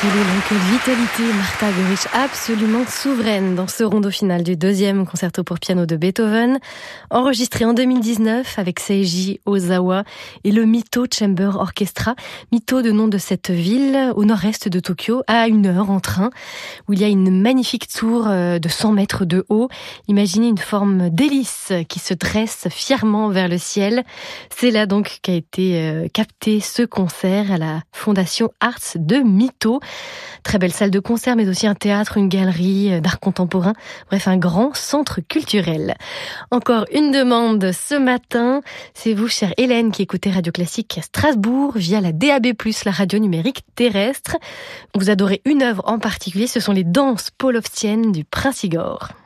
Quelle vitalité, Martha Argerich, absolument souveraine dans ce rondo final du deuxième concerto pour piano de Beethoven, enregistré en 2019 avec Seiji Ozawa et le Mito Chamber Orchestra. Mito, de nom de cette ville au nord-est de Tokyo, à 1 heure en train, où il y a une magnifique tour de 100 mètres de haut. Imaginez une forme d'hélice qui se dresse fièrement vers le ciel. C'est là donc qu'a été capté ce concert à la Fondation Arts de Mito. Très belle salle de concert, mais aussi un théâtre, une galerie d'art contemporain. Bref, un grand centre culturel. Encore une demande ce matin. C'est vous, chère Hélène, qui écoutez Radio Classique à Strasbourg via la DAB+, la radio numérique terrestre. Vous adorez une œuvre en particulier, ce sont les danses pavloviennes du Prince Igor.